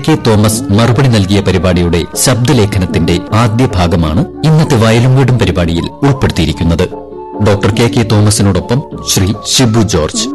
K Thomas മറുപടി നൽകിയ പരിപാടിയുടെ ശബ്ദലേഖനത്തിന്റെ ആദ്യ ഭാഗമാണ് ഇന്നത്തെ വയലും വീടും പരിപാടിയിൽ ഉൾപ്പെടുത്തിയിരിക്കുന്നത്. Doctor K തോമസിനോടൊപ്പം Shri Shibu George.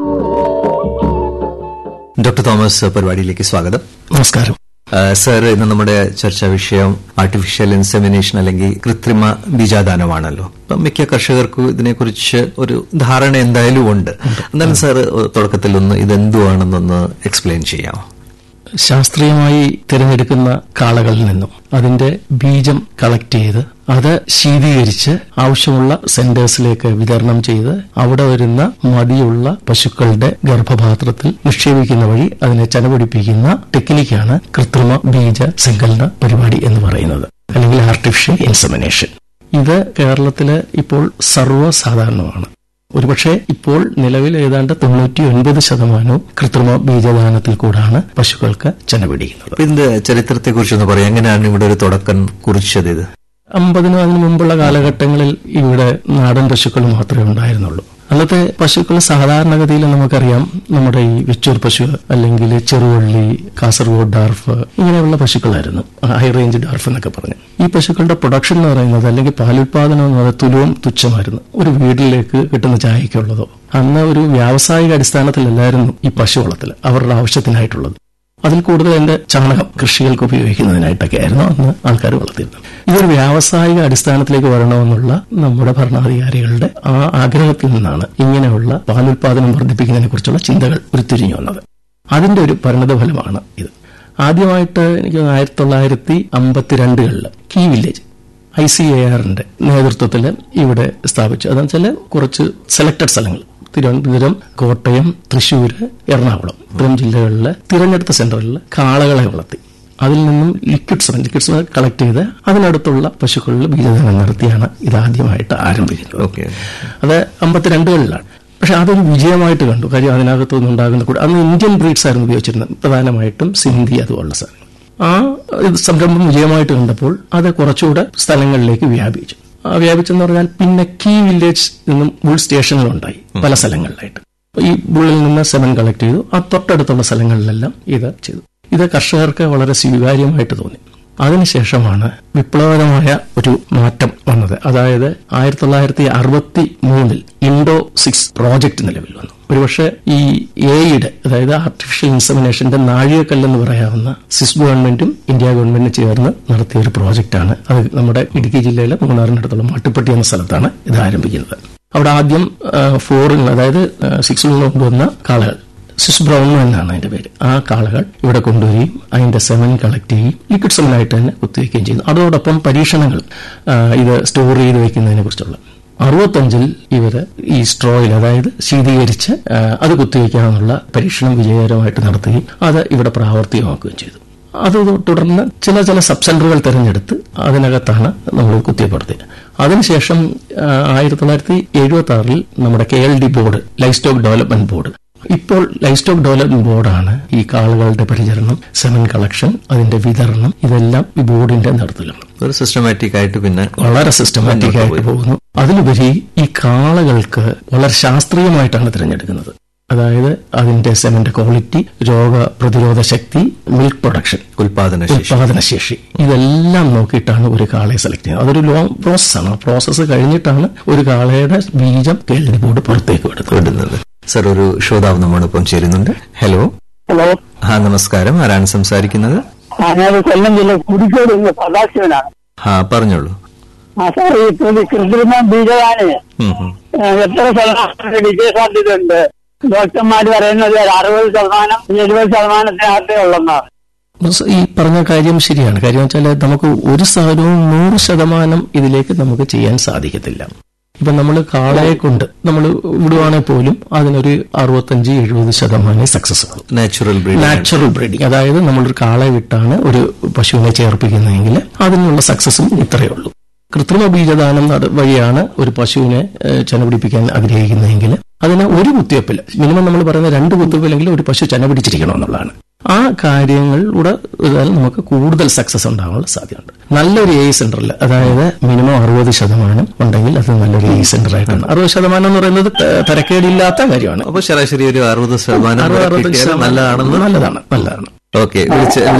Doctor Thomas, പരിപാടിയിലേക്ക് സ്വാഗതം. നമസ്കാരം സർ. ഇന്ന് നമ്മുടെ ചർച്ചാ വിഷയം ആർട്ടിഫിഷ്യൽ ഇൻസെമിനേഷൻ അല്ലെങ്കിൽ കൃത്രിമ ബീജാദാനമാണല്ലോ. അപ്പം മിക്ക കർഷകർക്കും ഇതിനെക്കുറിച്ച് ഒരു ധാരണ എന്തായാലും ഉണ്ട്. എന്നാലും സാർ തുടക്കത്തിൽ ഒന്ന് ഇതെന്തുവാണെന്നൊന്ന് എക്സ്പ്ലെയിൻ ചെയ്യാമോ? ശാസ്ത്രീയമായി തിരഞ്ഞെടുക്കുന്ന കാളകളിൽ നിന്നും അതിന്റെ ബീജം കളക്ട് ചെയ്ത് അത് ശീതീകരിച്ച് ആവശ്യമുള്ള സെന്റേഴ്സിലേക്ക് വിതരണം ചെയ്ത് അവിടെ വരുന്ന മടിയുള്ള പശുക്കളുടെ ഗർഭപാത്രത്തിൽ നിക്ഷേപിക്കുന്ന വഴി അതിനെ ചനപിടിപ്പിക്കുന്ന ടെക്നിക്കാണ് കൃത്രിമ ബീജ സങ്കലന പരിപാടി എന്ന് പറയുന്നത്, അല്ലെങ്കിൽ ആർട്ടിഫിഷ്യൽ ഇൻസെമിനേഷൻ. ഇത് കേരളത്തില് ഇപ്പോൾ സർവ്വസാധാരണമാണ്. ഒരുപക്ഷെ ഇപ്പോൾ നിലവിൽ ഏതാണ്ട് 99% കൃത്രിമ ബീജദാനത്തിൽ കൂടാണ് പശുക്കൾക്ക് ചെനപിടിക്കുന്നത്. ഇതിന്റെ ചരിത്രത്തെക്കുറിച്ചൊന്ന് പറയാം. എങ്ങനെയാണ് ഇവിടെ ഒരു തുടക്കം കുറിച്ചത്? ഇത് 50 അതിന് മുമ്പുള്ള കാലഘട്ടങ്ങളിൽ ഇവിടെ നാടൻ പശുക്കൾ മാത്രമേ ഉണ്ടായിരുന്നുള്ളൂ. അന്നത്തെ പശുക്കൾ സാധാരണഗതിയിൽ നമുക്കറിയാം, നമ്മുടെ ഈ വെച്ചൂർ പശു അല്ലെങ്കിൽ ചെറുവള്ളി, കാസർഗോഡ് ഡാർഫ്, ഇങ്ങനെയുള്ള പശുക്കളായിരുന്നു, ഹൈ റേഞ്ച് ഡാർഫ് എന്നൊക്കെ പറഞ്ഞു. ഈ പശുക്കളുടെ പ്രൊഡക്ഷൻ എന്ന് പറയുന്നത് അല്ലെങ്കിൽ പാലുൽപാദനം എന്ന് പറയുന്നത് തുലവും തുച്ഛമായിരുന്നു. ഒരു വീട്ടിലേക്ക് കിട്ടുന്ന ചായക്കുള്ളതോ. അന്ന് ഒരു വ്യാവസായിക അടിസ്ഥാനത്തിലല്ലായിരുന്നു ഈ പശു വളർത്തൽ അവരുടെ ആവശ്യത്തിനായിട്ടുള്ളത്. അതിൽ കൂടുതൽ എന്റെ ചാണകം കൃഷികൾക്ക് ഉപയോഗിക്കുന്നതിനായിട്ടൊക്കെ ആയിരുന്നു അന്ന് ആൾക്കാർ വളർത്തിയിരുന്നത്. ഇതൊരു വ്യാവസായിക അടിസ്ഥാനത്തിലേക്ക് വരണമെന്നുള്ള നമ്മുടെ ഭരണാധികാരികളുടെ ആ ആഗ്രഹത്തിൽ നിന്നാണ് ഇങ്ങനെയുള്ള പാലുൽപാദനം വർദ്ധിപ്പിക്കുന്നതിനെ കുറിച്ചുള്ള ചിന്തകൾ ഉരുത്തിരിഞ്ഞു വന്നത്. അതിന്റെ ഒരു പരിണതഫലമാണ് ഇത്. ആദ്യമായിട്ട് എനിക്ക് 1952 കീ വില്ലേജ് ICARന്റെ നേതൃത്വത്തിൽ ഇവിടെ സ്ഥാപിച്ചു. അതെന്ന് വെച്ചാൽ കുറച്ച് സെലക്ടഡ് സ്ഥലങ്ങൾ, തിരുവനന്തപുരം, കോട്ടയം, തൃശൂർ, എറണാകുളം ഇത്തരം ജില്ലകളിലെ തിരഞ്ഞെടുത്ത സെന്ററിൽ കാളകളെ വളർത്തി അതിൽ നിന്നും ലിക്വിഡ് സെമൻ കളക്ട് ചെയ്ത് അതിനടുത്തുള്ള പശുക്കളിൽ ബീജദാനം നടത്തിയാണ് ഇതാദ്യമായിട്ട് ആരംഭിക്കുന്നത്. അത് 52 പക്ഷെ അതൊരു വിജയമായിട്ട് കണ്ടു. കാര്യം അതിനകത്തുനിന്ന് ഉണ്ടാകുന്ന കൂടെ അന്ന് ഇന്ത്യൻ ബ്രീഡ്സ് ആയിരുന്നു ഉപയോഗിച്ചിരുന്നത്, പ്രധാനമായിട്ടും സിന്ധി അതുപോലുള്ള സാധനങ്ങൾ. ആ സംരംഭം വിജയമായിട്ട് കണ്ടപ്പോൾ അത് കുറച്ചുകൂടെ സ്ഥലങ്ങളിലേക്ക് വ്യാപിച്ചു. വ്യാപിച്ചെന്ന് പറഞ്ഞാൽ പിന്നെ കീ വില്ലേജ് നിന്നും ബുൾ സ്റ്റേഷനുകളുണ്ടായി പല സ്ഥലങ്ങളിലായിട്ട്. ഈ ബുള്ളിൽ നിന്ന് സെമൻ കളക്ട് ചെയ്തു. ആ തൊട്ടടുത്തുള്ള സ്ഥലങ്ങളിലെല്ലാം ഇത് ചെയ്തു. ഇത് കർഷകർക്ക് വളരെ സ്വീകാര്യമായിട്ട് തോന്നി. അതിനുശേഷമാണ് വിപ്ലവകരമായ ഒരു മാറ്റം വന്നത്. അതായത് 1963 ഇൻഡോ 6 പ്രോജക്ട് നിലവിൽ വന്നു. ഒരുപക്ഷെ ഈ എയുടെ, അതായത് ആർട്ടിഫിഷ്യൽ ഇൻസെമിനേഷന്റെ നാഴികക്കല്ലെന്ന് പറയാവുന്ന സ്വിസ് ഗവൺമെന്റും ഇന്ത്യ ഗവൺമെന്റും ചേർന്ന് നടത്തിയ ഒരു പ്രോജക്റ്റാണ്. അത് നമ്മുടെ ഇടുക്കി ജില്ലയിലെ മൂന്നാറിനടുത്തുള്ള മാട്ടുപ്പെട്ടി എന്ന സ്ഥലത്താണ് ഇത് ആരംഭിക്കുന്നത്. അവിടെ ആദ്യം 4 അതായത് 6 കൊണ്ടുവന്ന കാളകൾ, സ്വിസ് ബ്രൗൺ എന്നാണ് അതിന്റെ പേര്, ആ കാളകൾ ഇവിടെ കൊണ്ടുവരികയും അതിന്റെ സെമൻ കളക്ട് ചെയ്യുകയും ലിക്വിഡ് സെമനായിട്ട് തന്നെ കുത്തിവെക്കുകയും ചെയ്യുന്നു. അതോടൊപ്പം പരീക്ഷണങ്ങൾ ഇത് സ്റ്റോർ ചെയ്ത് വെക്കുന്നതിനെ കുറിച്ചുള്ള 65 ഇവര് ഈ സ്ട്രോയിൽ, അതായത് ശീതീകരിച്ച് അത് കുത്തിവെക്കാമെന്നുള്ള പരീക്ഷണം വിജയകരമായിട്ട് നടത്തുകയും അത് ഇവിടെ പ്രാവർത്തികമാക്കുകയും ചെയ്തു. അത് തുടർന്ന് ചില സബ് സെന്ററുകൾ തെരഞ്ഞെടുത്ത് അതിനകത്താണ് നമ്മൾ കുത്തിവെപ്പെടുത്തിയത്. അതിനുശേഷം 1976 നമ്മുടെ KLD board, life stock development board, ഇപ്പോൾ ലൈഫ് സ്റ്റോക്ക് ഡെവലപ്മെന്റ് ബോർഡാണ് ഈ കാളുകളുടെ പരിചരണം, സെമൻ കളക്ഷൻ, അതിന്റെ വിതരണം, ഇതെല്ലാം ഈ ബോർഡിന്റെ നേതൃത്വത്തിലാണ്. ഒരു സിസ്റ്റമാറ്റിക് ആയിട്ട് പിന്നെ വളരെ സിസ്റ്റമാറ്റിക് ആയിട്ട് പോകുന്നു. അതിലുപരി ഈ കാളകൾക്ക് വളരെ ശാസ്ത്രീയമായിട്ടാണ് തിരഞ്ഞെടുക്കുന്നത്. അതായത് അതിന്റെ സെമന്റെ ക്വാളിറ്റി, രോഗപ്രതിരോധ ശക്തി, മിൽക്ക് പ്രൊഡക്ഷൻ, ഉൽപാദനശേഷി, ഇതെല്ലാം നോക്കിയിട്ടാണ് ഒരു കാളയെ സെലക്ട് ചെയ്യുന്നത്. അതൊരു ലോങ് പ്രോസസ്സാണ്. ആ പ്രോസസ്സ് കഴിഞ്ഞിട്ടാണ് ഒരു കാളയുടെ ബീജം KLD ബോർഡ് പുറത്തേക്ക് വിടുന്നത്. സർ, ഒരു ശ്രോതാവ് നമ്മോടൊപ്പം ചേരുന്നുണ്ട്. ഹലോ. നമസ്കാരം. ആരാണ് സംസാരിക്കുന്നത്? കൊല്ലം ജില്ല കുടിക്കോട് സദാശിവനാണ്. പറഞ്ഞോളൂ. സാർ, ഈ കൃത്രിമ ബീജദാനം എത്ര ശതമാനം വിജയസാധ്യതയുണ്ട്? ഡോക്ടർമാര് പറയുന്നത് 60%, 70%-ത്തിനകത്തേ ഉള്ളെന്നാണ്. ഈ പറഞ്ഞ കാര്യം ശരിയാണ്. കാര്യം വെച്ചാൽ നമുക്ക് ഒരു സാധനവും 100% ഇതിലേക്ക് നമുക്ക് ചെയ്യാൻ സാധിക്കത്തില്ല. ഇപ്പൊ നമ്മൾ കാളയെ കൊണ്ട് നമ്മൾ വിടുവാണെങ്കിൽ പോലും അതിനൊരു 65-70% സക്സസ് ആകും. നാച്ചുറൽ ബ്രീഡിംഗ്, അതായത് നമ്മളൊരു കാളയെ വിട്ടാണ് ഒരു പശുവിനെ ചേർപ്പിക്കുന്നതെങ്കിൽ അതിനുള്ള സക്സസും ഇത്രയേ ഉള്ളൂ. കൃത്രിമ ബീജദാനം വഴിയാണ് ഒരു പശുവിനെ ചെനപിടിപ്പിക്കാൻ ആഗ്രഹിക്കുന്നതെങ്കിൽ അതിന് ഒരു കുത്തിവെപ്പിൽ, മിനിമം നമ്മൾ പറയുന്ന 2 കുത്തിവെപ്പിലെങ്കിലും ഒരു പശു ചെനപിടിച്ചിരിക്കണം എന്നുള്ളതാണ്. ആ കാര്യങ്ങളിലൂടെ നമുക്ക് കൂടുതൽ സക്സസ് ഉണ്ടാകാനുള്ള സാധ്യതയുണ്ട്. നല്ലൊരു എ സെന്ററിൽ, അതായത് മിനിമം 60% ഉണ്ടെങ്കിൽ അത് നല്ലൊരു എ സെന്റർ ആയിട്ടാണ്. 60% എന്ന് പറയുന്നത് തരക്കേടില്ലാത്ത കാര്യമാണ്. അപ്പോൾ ശരാശരി ഒരു 60% നല്ലതാണ്. നല്ലതാണ്. ഓക്കെ, വിളിച്ചതിന്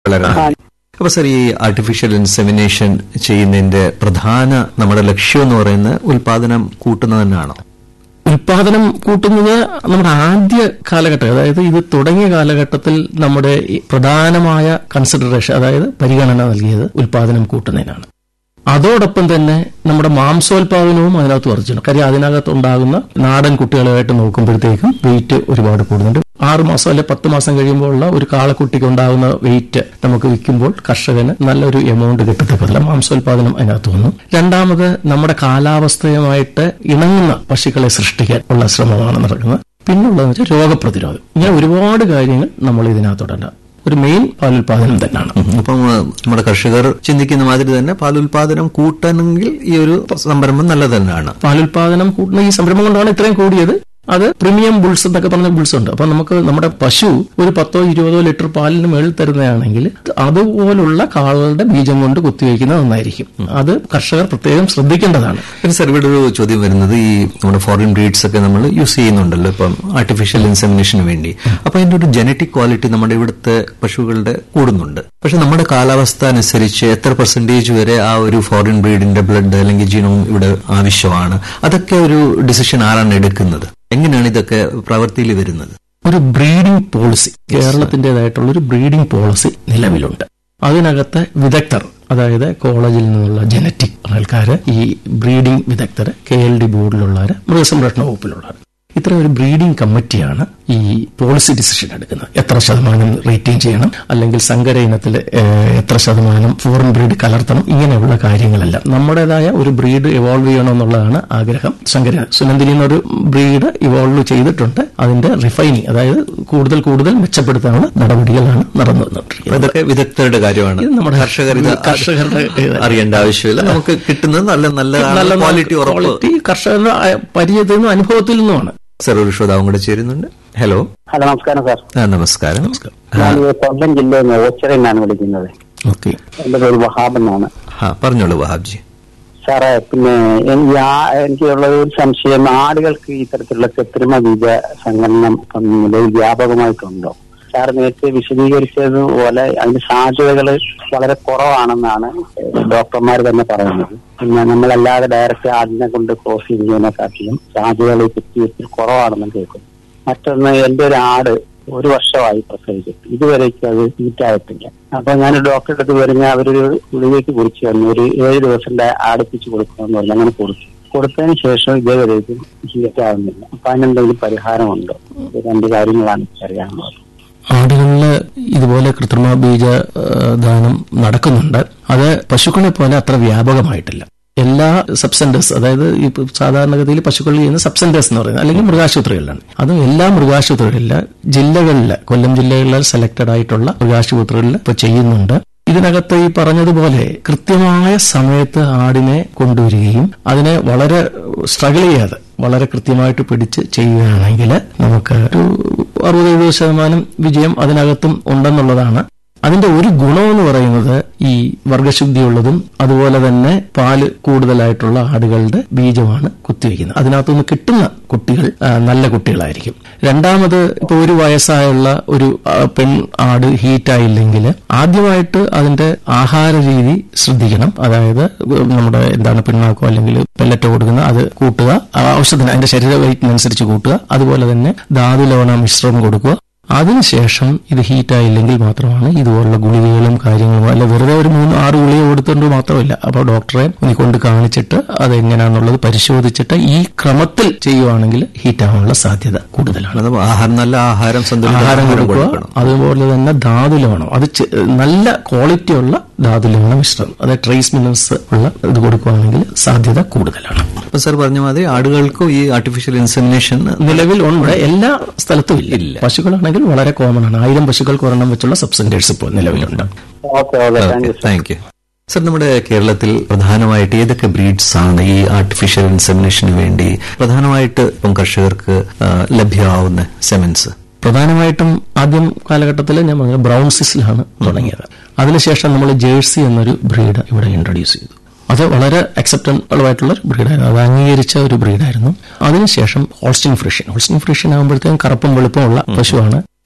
വളരെ നന്ദി. അപ്പൊ സർ, ഈ ആർട്ടിഫിഷ്യൽ ഇൻസെമിനേഷൻ ചെയ്യുന്നതിന്റെ പ്രധാന നമ്മുടെ ലക്ഷ്യം എന്ന് പറയുന്നത് ഉൽപാദനം കൂട്ടുന്നത് തന്നെയാണോ? ഉൽപാദനം കൂട്ടുന്നത് നമ്മുടെ ആദ്യ കാലഘട്ടം, അതായത് ഇത് തുടങ്ങിയ കാലഘട്ടത്തിൽ നമ്മുടെ പ്രധാനമായ കൺസിഡറേഷൻ, അതായത് പരിഗണന നൽകിയത് ഉൽപാദനം കൂട്ടുന്നതിനാണ്. അതോടൊപ്പം തന്നെ നമ്മുടെ മാംസോൽപാദനവും അതിനകത്ത് വർദ്ധിച്ചു. കാര്യം അതിനകത്തുണ്ടാകുന്ന നാടൻ കുട്ടികളുമായിട്ട് നോക്കുമ്പോഴത്തേക്കും വെയിറ്റ് ഒരുപാട് കൂടുന്നുണ്ട്. 6 മാസം അല്ലെ 10 മാസം കഴിയുമ്പോഴുള്ള ഒരു കാളക്കുട്ടിക്ക് ഉണ്ടാകുന്ന വെയിറ്റ് നമുക്ക് വിൽക്കുമ്പോൾ കർഷകന് നല്ലൊരു എമൗണ്ട് കിട്ടത്തക്കതില്ല. മാംസോൽപാദനം അതിനകത്ത് വന്നു. രണ്ടാമത് നമ്മുടെ കാലാവസ്ഥയുമായിട്ട് ഇണങ്ങുന്ന പശുക്കളെ സൃഷ്ടിക്കാൻ ഉള്ള ശ്രമമാണ് നടക്കുന്നത്. പിന്നുള്ളതെന്ന് വെച്ചാൽ രോഗപ്രതിരോധം. ഇങ്ങനെ ഒരുപാട് കാര്യങ്ങൾ നമ്മൾ ഇതിനകത്തോടെ ഒരു മെയിൻ പാലുൽപാദനം തന്നെയാണ്. അപ്പം നമ്മുടെ കർഷകർ ചിന്തിക്കുന്ന മാതിരി തന്നെ പാലുൽപാദനം കൂട്ടണമെങ്കിൽ ഈ ഒരു സംരംഭം നല്ലത് തന്നെയാണ്. പാലുൽപാദനം കൂട്ടുന്ന ഈ സംരംഭം കൊണ്ടാണ് ഇത്രയും കൂടിയത്. അത് പ്രീമിയം ബുൾസ് എന്നൊക്കെ പറഞ്ഞ ബുൾസ് ഉണ്ട്. അപ്പൊ നമുക്ക് നമ്മുടെ പശു ഒരു 10-20 ലിറ്റർ പാലിന് മേളിൽ തരുന്നതാണെങ്കിൽ അതുപോലുള്ള കാളുകളുടെ ബീജം കൊണ്ട് കുത്തിവയ്ക്കുന്നത് നന്നായിരിക്കും. അത് കർഷകർ പ്രത്യേകം ശ്രദ്ധിക്കേണ്ടതാണ്. പിന്നെ സർ, ഇവിടെ ഒരു ചോദ്യം വരുന്നത്, ഈ നമ്മുടെ ഫോറിൻ ബ്രീഡ്സ് ഒക്കെ നമ്മൾ യൂസ് ചെയ്യുന്നുണ്ടല്ലോ ഇപ്പം ആർട്ടിഫിഷ്യൽ ഇൻസെമിനേഷന് വേണ്ടി. അപ്പൊ അതിന്റെ ഒരു ജനറ്റിക് ക്വാളിറ്റി നമ്മുടെ ഇവിടുത്തെ പശുക്കളുടെ കൂടുന്നുണ്ട്. പക്ഷെ നമ്മുടെ കാലാവസ്ഥ അനുസരിച്ച് എത്ര % വരെ ആ ഒരു ഫോറിൻ ബ്രീഡിന്റെ ബ്ലഡ് അല്ലെങ്കിൽ ജീനോം ഇവിടെ ആവശ്യമാണ്? അതൊക്കെ ഒരു ഡിസിഷൻ ആരാണ് എടുക്കുന്നത്? എങ്ങനെയാണ് ഇതൊക്കെ പ്രവൃത്തിയിൽ വരുന്നത്? ഒരു ബ്രീഡിംഗ് പോളിസി, കേരളത്തിന്റേതായിട്ടുള്ള ഒരു ബ്രീഡിംഗ് പോളിസി നിലവിലുണ്ട്. അതിനകത്ത് വിദഗ്ധർ, അതായത് കോളേജിൽ നിന്നുള്ള ജനറ്റിക് ആൾക്കാര്, ഈ ബ്രീഡിംഗ് വിദഗ്ധർ, KLD ബോർഡിലുള്ളവര്, മൃഗസംരക്ഷണ വകുപ്പിലുള്ളവർ, ഇത്ര ഒരു ബ്രീഡിംഗ് കമ്മിറ്റിയാണ് ഈ പോളിസി ഡിസിഷൻ എടുക്കുന്നത്. എത്ര ശതമാനം റേറ്റിംഗ് ചെയ്യണം, അല്ലെങ്കിൽ സങ്കര ഇനത്തിൽ എത്ര ശതമാനം ഫോറിൻ ബ്രീഡ് കലർത്തണം, ഇങ്ങനെയുള്ള കാര്യങ്ങളെല്ലാം. നമ്മുടേതായ ഒരു ബ്രീഡ് ഇവോൾവ് ചെയ്യണമെന്നുള്ളതാണ് ആഗ്രഹം. സുനന്ദിനി എന്നൊരു ബ്രീഡ് ഇവോൾവ് ചെയ്തിട്ടുണ്ട്. അതിന്റെ റിഫൈനിങ്, അതായത് കൂടുതൽ കൂടുതൽ മെച്ചപ്പെടുത്താനുള്ള നടപടികളാണ് നടന്നു വന്നിട്ടുള്ളത്. ഇതൊക്കെ വിദഗ്ധരുടെ കാര്യമാണ്. നമ്മുടെ കർഷകരുടെ അറിയേണ്ട ആവശ്യമില്ല. നമുക്ക് കിട്ടുന്നത് നല്ല ക്വാളിറ്റി കർഷകരുടെ പരിചയത്തിൽ നിന്നും അനുഭവത്തിൽ നിന്നുമാണ്. സർ, ഒരു ശ്രോതാവും കൂടെ ചേരുന്നുണ്ട്. ഹലോ. നമസ്കാരം സാർ. നമസ്കാരം. ഞാൻ കൊല്ലം ജില്ലയിൽ നിന്ന് ഓച്ചിറയിൽ നിന്നാണ് വിളിക്കുന്നത്. ഓക്കെ. എന്റെ പേര് വഹാബ് എന്നാണ്. പറഞ്ഞോളൂ വഹാബ്ജി. സാറേ, പിന്നെ എനിക്കുള്ള ഒരു സംശയം, ആടുകൾക്ക് ഇത്തരത്തിലുള്ള കൃത്രിമ ബീജ സംഘടനം നിലവിൽ വ്യാപകമായിട്ടുണ്ടോ? സാർ നേരത്തെ വിശദീകരിച്ചതുപോലെ അതിന്റെ സാധ്യതകൾ വളരെ കുറവാണെന്നാണ് ഡോക്ടർമാർ തന്നെ പറയുന്നത്. പിന്നെ നമ്മളല്ലാതെ ഡയറക്റ്റ് ആടിനെ കൊണ്ട് ക്രോസ് ചെയ്യുന്നതിനെക്കാട്ടിലും സാധ്യതകൾ കൃത്യത്തിൽ കുറവാണെന്ന് കേൾക്കുന്നു. മറ്റൊന്ന്, എന്റെ ഒരു ആട് 1 വർഷമായി പ്രസവിച്ചിട്ട് ഇതുവരേക്കും അത് ഹീറ്റായിട്ടില്ല. അപ്പൊ ഞാൻ ഡോക്ടറെ അടുത്ത് വരുന്ന അവരൊരു ഗുളികയ്ക്ക് കുറിച്ച് തന്നു, ഒരു 7 ദിവസം അടുപ്പിച്ച് കൊടുക്കണമെന്ന് പറഞ്ഞു. അങ്ങനെ കൊടുത്തതിന് ശേഷം ഇതേവരേക്കും ഹീറ്റാവുന്നില്ല. അപ്പൊ അതിനെന്തെങ്കിലും പരിഹാരമുണ്ടോ? ഇത് 2 കാര്യങ്ങളാണ് അറിയാനുള്ളത്. ആടുകളില് ഇതുപോലെ കൃത്രിമ ബീജദാനം നടക്കുന്നുണ്ട്. അത് പശുക്കളെ പോലെ അത്ര വ്യാപകമായിട്ടില്ല. എല്ലാ സബ്സെന്റേഴ്സ്, അതായത് ഈ സാധാരണഗതിയിൽ പശുക്കളിൽ ചെയ്യുന്ന സബ്സെന്റേഴ്സ് എന്ന് പറയുന്നത് അല്ലെങ്കിൽ മൃഗാശുപത്രികളിലാണ്. അതും എല്ലാ മൃഗാശുപത്രികളിലെ ജില്ലകളില്, കൊല്ലം ജില്ലകളിൽ സെലക്ടഡ് ആയിട്ടുള്ള മൃഗാശുപത്രികളിൽ ഇപ്പൊ ചെയ്യുന്നുണ്ട്. ഇതിനകത്ത് ഈ പറഞ്ഞതുപോലെ കൃത്യമായ സമയത്ത് ആടിനെ കൊണ്ടുവരികയും അതിനെ വളരെ സ്ട്രഗിൾ ചെയ്യാതെ വളരെ കൃത്യമായിട്ട് പിടിച്ച് ചെയ്യുകയാണെങ്കിൽ നമുക്ക് ഒരു 60-70% വിജയം അതിനകത്തും ഉണ്ടെന്നുള്ളതാണ്. അതിന്റെ ഒരു ഗുണമെന്ന് പറയുന്നത് ഈ വർഗശുദ്ധിയുള്ളതും അതുപോലെ തന്നെ പാല് കൂടുതലായിട്ടുള്ള ആടുകളുടെ ബീജമാണ് കുത്തിവെക്കുന്നത്. അതിനകത്തുനിന്ന് കിട്ടുന്ന കുട്ടികൾ നല്ല കുട്ടികളായിരിക്കും. രണ്ടാമത്, ഇപ്പൊ 1 വയസ്സായുള്ള ഒരു പെൺ ആട് ഹീറ്റായില്ലെങ്കിൽ ആദ്യമായിട്ട് അതിന്റെ ആഹാര രീതി ശ്രദ്ധിക്കണം. അതായത് നമ്മുടെ പിണ്ണാക്കോ അല്ലെങ്കിൽ പെല്ലറ്റോ കൊടുക്കുന്ന അത് കൂട്ടുക, ഔഷധത്തിന് അതിന്റെ ശരീര വെയിറ്റിനനുസരിച്ച് കൂട്ടുക. അതുപോലെ തന്നെ ധാതുലവണ മിശ്രം കൊടുക്കുക. അതിനുശേഷം ഇത് ഹീറ്റായില്ലെങ്കിൽ മാത്രമാണ് ഇതുപോലുള്ള ഗുളികകളും കാര്യങ്ങളും, അല്ല വെറുതെ ഒരു 3-6 ഗുളിക കൊടുത്തുകൊണ്ട് മാത്രമല്ല. അപ്പോൾ ഡോക്ടറെ കൊണ്ട് കാണിച്ചിട്ട് അതെങ്ങനെയാണെന്നുള്ളത് പരിശോധിച്ചിട്ട് ഈ ക്രമത്തിൽ ചെയ്യുവാണെങ്കിൽ ഹീറ്റാവാനുള്ള സാധ്യത കൂടുതലാണ്. നല്ല ആഹാരം കൊടുക്കുക. അതുപോലെ തന്നെ ധാതുലവണം, അത് നല്ല ക്വാളിറ്റിയുള്ള ധാതുലവണ മിശ്രം, അതായത് ട്രേസ് മിനറൽസ് ഉള്ള ഇത് കൊടുക്കുകയാണെങ്കിൽ സാധ്യത കൂടുതലാണ്. സർ പറഞ്ഞ മാതിരി ആടുകൾക്കും ഈ ആർട്ടിഫിഷ്യൽ ഇൻസെമിനേഷൻ നിലവിൽ ഉണ്ട്, എല്ലാ സ്ഥലത്തും ഇല്ല. പശുക്കളാണെങ്കിൽ വളരെ കോമൺ ആണ്. 1000 പശുക്കൾക്ക് ഒരെണ്ണം വെച്ചുള്ള സബ്സെന്റേഴ്സ് ഇപ്പോൾ നിലവിലുണ്ട്. Thank you. സർ, നമ്മുടെ കേരളത്തിൽ പ്രധാനമായിട്ട് ഏതൊക്കെ ബ്രീഡ്സ് ആണ് ഈ ആർട്ടിഫിഷ്യൽ ഇൻസെമിനേഷന് വേണ്ടി പ്രധാനമായിട്ട് ഇപ്പം കർഷകർക്ക് ലഭ്യമാവുന്ന സെമൻസ്? പ്രധാനമായിട്ടും ആദ്യം കാലഘട്ടത്തിൽ ഞാൻ പറഞ്ഞ ബ്രൗൺ സിസിലാണ് തുടങ്ങിയത്. അതിനുശേഷം നമ്മൾ ജേഴ്സി എന്നൊരു ബ്രീഡ് ഇവിടെ ഇൻട്രൊഡ്യൂസ് ചെയ്തു. അത് വളരെ അക്സെപ്റ്റബിൾ ആയിട്ടുള്ള ഒരു ബ്രീഡായിരുന്നു, അത് അംഗീകരിച്ച ഒരു ബ്രീഡായിരുന്നു. അതിനുശേഷം ഹോൾസ്റ്റീൻ ഫ്രീഷ്യൻ ആകുമ്പോഴത്തേക്കും കറുപ്പും വെളുപ്പും ഉള്ള പശുവാണ്.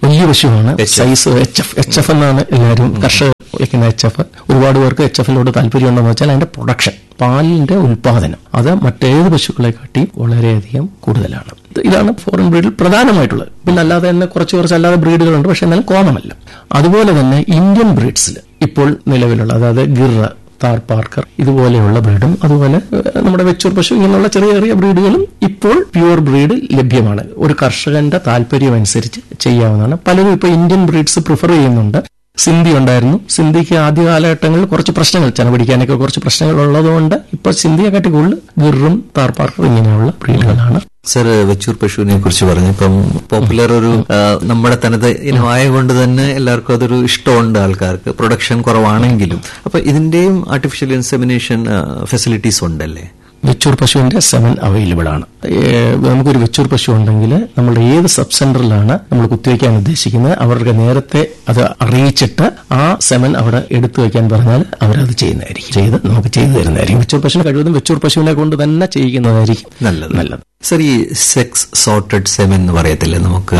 വലിയ പശുവാണ്. സൈസ് എച്ച് എഫ് എന്നാണ് എല്ലാവരും കർഷകർ വയ്ക്കുന്ന HF. ഒരുപാട് പേർക്ക് HFിനോട് താല്പര്യം ഉണ്ടെന്ന് വെച്ചാൽ അതിന്റെ പ്രൊഡക്ഷൻ, പാലിന്റെ ഉൽപാദനം അത് മറ്റേത് പശുക്കളെ കാട്ടി വളരെയധികം കൂടുതലാണ്. ഇതാണ് ഫോറിൻ ബ്രീഡിൽ പ്രധാനമായിട്ടുള്ളത്. പിന്നെ അല്ലാതെ തന്നെ കുറച്ച് അല്ലാതെ ബ്രീഡുകളുണ്ട്, പക്ഷെ എന്നാലും കോമൺ അല്ല. അതുപോലെ തന്നെ ഇന്ത്യൻ ബ്രീഡ്സിൽ ഇപ്പോൾ നിലവിലുള്ള, അതായത് ഗിർ, താർ പാർക്കർ ഇതുപോലെയുള്ള ബ്രീഡും, അതുപോലെ നമ്മുടെ വെച്ചൂർ പശു, ഇങ്ങനെയുള്ള ചെറിയ ചെറിയ ബ്രീഡുകളും ഇപ്പോൾ പ്യുവർ ബ്രീഡ് ലഭ്യമാണ്. ഒരു കർഷകന്റെ താല്പര്യം അനുസരിച്ച് ചെയ്യാവുന്നതാണ്. പലരും ഇപ്പോൾ ഇന്ത്യൻ ബ്രീഡ്സ് പ്രിഫർ ചെയ്യുന്നുണ്ട്. സിന്ധി ഉണ്ടായിരുന്നു. സിന്ധിക്ക് ആദ്യ കാലഘട്ടങ്ങളിൽ കുറച്ച് പ്രശ്നങ്ങൾ, ചെനപിടിക്കാനൊക്കെ കുറച്ച് പ്രശ്നങ്ങൾ ഉള്ളതുകൊണ്ട് ഇപ്പൊ സിന്ധിയെക്കാട്ടി കൂടുതൽ ഗിറും താർ പാർക്കറും ഇങ്ങനെയുള്ള ബ്രീഡുകളാണ്. സർ, വെച്ചൂർ പശുവിനെ കുറിച്ച് പറഞ്ഞു. ഇപ്പം പോപ്പുലർ ഒരു നമ്മുടെ തനത് ഇനമായ കൊണ്ട് തന്നെ എല്ലാവർക്കും അതൊരു ഇഷ്ടമുണ്ട് ആൾക്കാർക്ക്, പ്രൊഡക്ഷൻ കുറവാണെങ്കിലും. അപ്പൊ ഇതിന്റെയും ആർട്ടിഫിഷ്യൽ ഇൻസെമിനേഷൻ ഫെസിലിറ്റീസ് ഉണ്ടല്ലേ? വെച്ചൂർ പശുവിന്റെ 7 അവൈലബിൾ ആണ്. നമുക്കൊരു വെച്ചൂർ പശു ഉണ്ടെങ്കിൽ നമ്മുടെ ഏത് സബ് സെന്ററിലാണ് നമ്മൾ കുത്തിവെക്കാൻ ഉദ്ദേശിക്കുന്നത് അവർക്ക് നേരത്തെ അത് അറിയിച്ചിട്ട് ആ 7 അവിടെ എടുത്തു വെക്കാൻ പറഞ്ഞാൽ അവരത് ചെയ്യുന്നതായിരിക്കും, നമുക്ക് ചെയ്തു തരുന്നതായിരിക്കും. വെച്ചൂർ പശുവിനെ കഴിവതും വെച്ചൂർ പശുവിനെ കൊണ്ട് തന്നെ ചെയ്യുന്നതായിരിക്കും നല്ലത്. സർ, ഈ സെക്സ് സോർട്ടഡ് സെമൻ എന്ന് പറയത്തില്ലേ, നമുക്ക്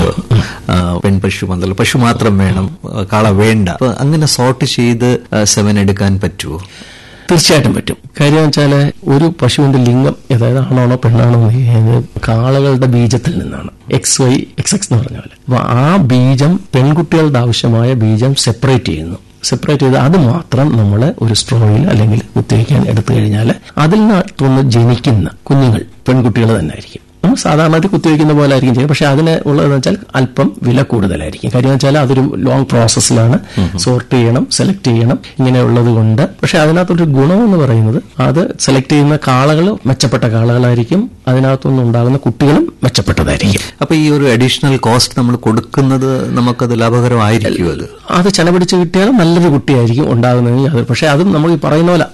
പെൺപശു മുതൽ പശു മാത്രം വേണം, കാള വേണ്ട, അങ്ങനെ സോർട്ട് ചെയ്ത് സെമൻ എടുക്കാൻ പറ്റുമോ? തീർച്ചയായിട്ടും പറ്റും. കാര്യം വെച്ചാൽ ഒരു പശുവിന്റെ ലിംഗം, അതായത് ആണാണോ പെണ്ണാണോ എന്ന് കാളകളുടെ ബീജത്തിൽ നിന്നാണ്. XY XX എന്ന് പറഞ്ഞ പോലെ. അപ്പൊ ആ ബീജം, പെൺകുട്ടികളുടെ ആവശ്യമായ ബീജം സെപ്പറേറ്റ് ചെയ്ത് അത് മാത്രം നമ്മൾ ഒരു സ്ട്രോയിൽ അല്ലെങ്കിൽ കുത്തിവയ്ക്കാൻ എടുത്തു കഴിഞ്ഞാൽ അതിൽ നിന്നൊന്ന് ജനിക്കുന്ന കുഞ്ഞുങ്ങൾ പെൺകുട്ടികൾ തന്നെ ആയിരിക്കും. നമ്മൾ സാധാരണ കുത്തിവയ്ക്കുന്ന പോലെ ആയിരിക്കും ചെയ്യുക. പക്ഷെ അതിന് ഉള്ളതെന്ന് വെച്ചാൽ അല്പം വില കൂടുതലായിരിക്കും. കാര്യം വെച്ചാൽ അതൊരു ലോങ് പ്രോസസ്സിലാണ്. സോർട്ട് ചെയ്യണം, സെലക്ട് ചെയ്യണം, ഇങ്ങനെയുള്ളത് കൊണ്ട്. പക്ഷെ അതിനകത്തൊരു ഗുണമെന്ന് പറയുന്നത് അത് സെലക്ട് ചെയ്യുന്ന കാളകൾ മെച്ചപ്പെട്ട കാളകളായിരിക്കും, അതിനകത്തുനിന്ന് ഉണ്ടാകുന്ന കുട്ടികളും മെച്ചപ്പെട്ടതായിരിക്കും. അപ്പൊ ഈ ഒരു അഡീഷണൽ കോസ്റ്റ് നമ്മൾ കൊടുക്കുന്നത് നമുക്കത് ലാഭകരമായിരിക്കും. അത് ചെനപിടിച്ച് കിട്ടിയാൽ നല്ലൊരു കുട്ടിയായിരിക്കും ഉണ്ടാകുന്നതെങ്കിൽ. പക്ഷെ അതും നമ്മൾ ഈ പറയുന്ന പോലെ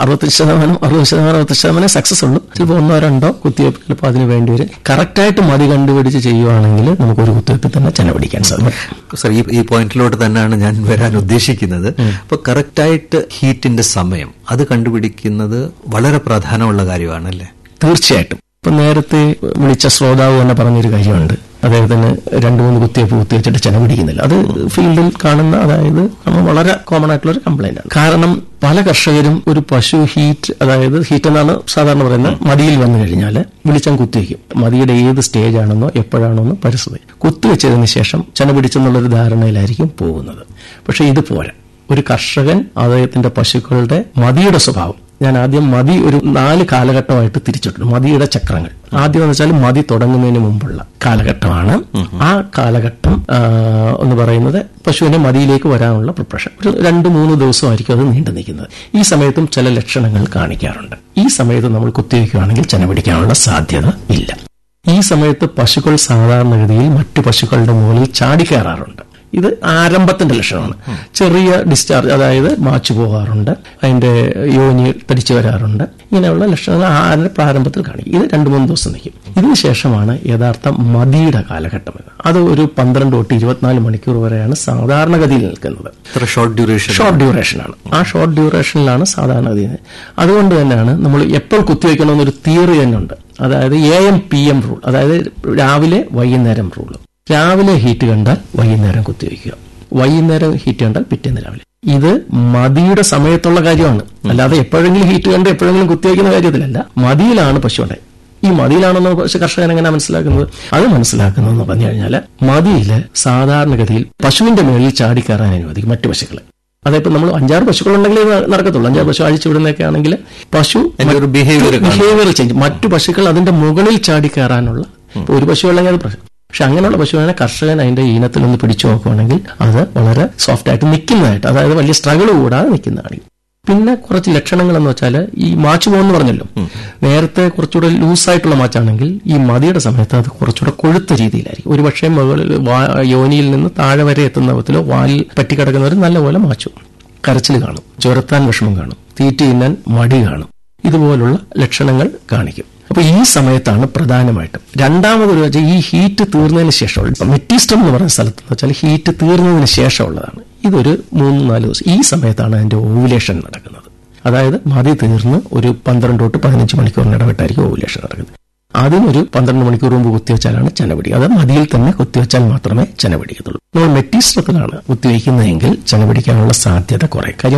60% സക്സസ് ഉള്ളൂ. ചിലപ്പോൾ 1-2 കുത്തിവയ്പ്പ് ചിലപ്പോൾ അതിന് വേണ്ടി വരും. കറക്റ്റായിട്ട് മതി കണ്ടുപിടിച്ച് ചെയ്യുവാണെങ്കിൽ നമുക്കൊരു കുത്തിവയ്പ്പിൽ തന്നെ ചെനപിടിക്കാൻ സാധിക്കും. സർ, ഈ പോയിന്റിലോട്ട് തന്നെയാണ് ഞാൻ വരാൻ ഉദ്ദേശിക്കുന്നത്. അപ്പൊ കറക്റ്റായിട്ട് ഹീറ്റിന്റെ സമയം അത് കണ്ടുപിടിക്കുന്നത് വളരെ പ്രാധാന്യമുള്ള കാര്യമാണല്ലേ? തീർച്ചയായിട്ടും. ഇപ്പൊ നേരത്തെ വിളിച്ച ശ്രോതാവ് തന്നെ പറഞ്ഞൊരു കാര്യമുണ്ട്, അദ്ദേഹത്തിന് 2-3 കുത്തിവയ്പ്പ് കുത്തിവെച്ചിട്ട് ചെനപിടിക്കുന്നില്ല. അത് ഫീൽഡിൽ കാണുന്ന, അതായത് വളരെ കോമൺ ആയിട്ടുള്ള ഒരു കംപ്ലൈന്റ് ആണ്. കാരണം പല കർഷകരും ഒരു പശു ഹീറ്റ്, അതായത് ഹീറ്റ് എന്നാണ് സാധാരണ പറയുന്നത്, മതിയിൽ വന്നു കഴിഞ്ഞാൽ വിളിച്ചാൽ കുത്തിവെക്കും. മതിയുടെ ഏത് സ്റ്റേജ് ആണെന്നോ എപ്പോഴാണെന്നോ പരിസ്ഥിതി കുത്തിവെച്ചതിന് ശേഷം ചെനപിടിച്ചെന്നുള്ളൊരു ധാരണയിലായിരിക്കും പോകുന്നത്. പക്ഷെ ഇത് പോരാ. ഒരു കർഷകൻ അദ്ദേഹത്തിന്റെ പശുക്കളുടെ മതിയുടെ സ്വഭാവം, ഞാൻ ആദ്യം മതി ഒരു 4 കാലഘട്ടമായിട്ട് തിരിച്ചിട്ടുണ്ട്. മതിയുടെ ചക്രങ്ങൾ ആദ്യം എന്ന് വെച്ചാൽ മതി തുടങ്ങുന്നതിന് മുമ്പുള്ള കാലഘട്ടമാണ്. ആ കാലഘട്ടം എന്ന് പറയുന്നത് പശുവിന്റെ മതിയിലേക്ക് വരാനുള്ള പ്രിപ്പറേഷൻ. ഒരു 2-3 ദിവസമായിരിക്കും അത് നീണ്ടു നിൽക്കുന്നത്. ഈ സമയത്തും ചില ലക്ഷണങ്ങൾ കാണിക്കാറുണ്ട്. ഈ സമയത്ത് നമ്മൾ കുത്തിവയ്ക്കുകയാണെങ്കിൽ ചെനപിടിക്കാനുള്ള സാധ്യത ഇല്ല. ഈ സമയത്ത് പശുക്കൾ സാധാരണഗതിയിൽ മറ്റു പശുക്കളുടെ മുകളിൽ ചാടിക്കയറാറുണ്ട്. ഇത് ആരംഭത്തിന്റെ ലക്ഷണമാണ്. ചെറിയ ഡിസ്ചാർജ്, അതായത് മാച്ചു പോകാറുണ്ട്, അതിന്റെ യോനി തടിച്ചു വരാറുണ്ട്. ഇങ്ങനെയുള്ള ലക്ഷണങ്ങൾ അതിന്റെ പ്രാരംഭത്തിൽ കാണിക്കും. ഇത് 2-3 ദിവസം നിൽക്കും. ഇതിനുശേഷമാണ് യഥാർത്ഥ മതിയുടെ കാലഘട്ടം. അത് ഒരു 12 തൊട്ട് 24 മണിക്കൂർ വരെയാണ് സാധാരണഗതിയിൽ നിൽക്കുന്നത്. ഷോർട്ട് ഡ്യൂറേഷനാണ്. ആ ഷോർട്ട് ഡ്യൂറേഷനിലാണ് സാധാരണഗതിയിൽ. അതുകൊണ്ട് തന്നെയാണ് നമ്മൾ എപ്പോൾ കുത്തിവെക്കണമെന്നൊരു തിയറി തന്നെ ഉണ്ട്. അതായത് AM PM റൂൾ, അതായത് രാവിലെ വൈകുന്നേരം റൂൾ. രാവിലെ ഹീറ്റ് കണ്ടാൽ വൈകുന്നേരം കുത്തിവെക്കുക, വൈകുന്നേരം ഹീറ്റ് കണ്ടാൽ പിറ്റേന്ന് രാവിലെ. ഇത് മതിയുടെ സമയത്തുള്ള കാര്യമാണ്. അല്ലാതെ എപ്പോഴെങ്കിലും ഹീറ്റ് കണ്ട് എപ്പോഴെങ്കിലും കുത്തിവെക്കുന്ന കാര്യത്തിലല്ല. മതിയിലാണ് പശു ഉണ്ടായി. ഈ മതിയിലാണെന്ന് കർഷകൻ എങ്ങനെ മനസ്സിലാക്കുന്നത്? അത് മനസ്സിലാക്കുന്നതെന്ന് പറഞ്ഞു കഴിഞ്ഞാൽ മതിയിൽ സാധാരണഗതിയിൽ പശുവിന്റെ മേളിൽ ചാടിക്കയറാൻ അനുവദിക്കും മറ്റു പശുക്കളെ. അതായത് നമ്മൾ 5-6 പശുക്കളുണ്ടെങ്കിൽ നടക്കത്തുള്ളൂ. 5-6 പശു അഴിച്ചുവിടുന്നൊക്കെ ആണെങ്കിൽ പശു ബിഹേവിയർ ചേഞ്ച്, മറ്റു പശുക്കൾ അതിന്റെ മുകളിൽ ചാടിക്കയറാനുള്ള. ഒരു പശു ഉള്ളെങ്കിൽ അത് പ്രശ്നം. പക്ഷെ അങ്ങനെയുള്ള പശുവിനെ കർഷകൻ അതിന്റെ ഈനത്തിൽ ഒന്ന് പിടിച്ചു നോക്കുകയാണെങ്കിൽ അത് വളരെ സോഫ്റ്റ് ആയിട്ട് നിൽക്കുന്നതായിട്ട്, അതായത് വലിയ സ്ട്രഗിൾ കൂടാതെ നിൽക്കുന്നതാണ്. പിന്നെ കുറച്ച് ലക്ഷണങ്ങൾ എന്ന് വെച്ചാൽ ഈ മാച്ച് പോകുമെന്ന് പറഞ്ഞല്ലോ, നേരത്തെ കുറച്ചുകൂടെ ലൂസായിട്ടുള്ള മാച്ചാണെങ്കിൽ ഈ മതിയുടെ സമയത്ത് അത് കുറച്ചുകൂടെ കൊഴുത്ത രീതിയിലായിരിക്കും. ഒരു പക്ഷേ മുകളിൽ യോനിയിൽ നിന്ന് താഴെ വരെ എത്തുന്ന വിധത്തിലോ വാലിൽ പറ്റിക്കിടക്കുന്നവർ നല്ലപോലെ മാച്ചു. കരച്ചിൽ കാണും, ചുരത്താൻ വിഷമം കാണും, തീറ്റി തിന്നാൻ മടി കാണും. ഇതുപോലുള്ള ലക്ഷണങ്ങൾ കാണിക്കും. അപ്പൊ ഈ സമയത്താണ് പ്രധാനമായിട്ടും. രണ്ടാമതൊരു വെച്ചാൽ ഈ ഹീറ്റ് തീർന്നതിന് ശേഷമുള്ള മെറ്റിസ്റ്റം എന്ന് പറയുന്ന സ്ഥലത്ത് എന്ന് വെച്ചാൽ ഹീറ്റ് തീർന്നതിന് ശേഷമുള്ളതാണ്. ഇതൊരു 3-4 ദിവസം. ഈ സമയത്താണ് അതിന്റെ ഓവുലേഷൻ നടക്കുന്നത്. അതായത് മതി തീർന്ന് ഒരു 12 തൊട്ട് 15 മണിക്കൂറിന് ഇടവിട്ടായിരിക്കും ഓവുലേഷൻ നടക്കുന്നത്. അതിനൊരു 12 മണിക്കൂർ മുമ്പ് കുത്തിവെച്ചാലാണ് ചെന പിടിക്കുക. അത് മതിയിൽ തന്നെ കുത്തിവെച്ചാൽ മാത്രമേ ചെന പിടിക്കത്തുള്ളൂ. നമ്മൾ മെറ്റിസ്ട്രത്തിലാണ് കുത്തിവെക്കുന്നതെങ്കിൽ ചെന പിടിക്കാനുള്ള സാധ്യത കുറയും. കാര്യം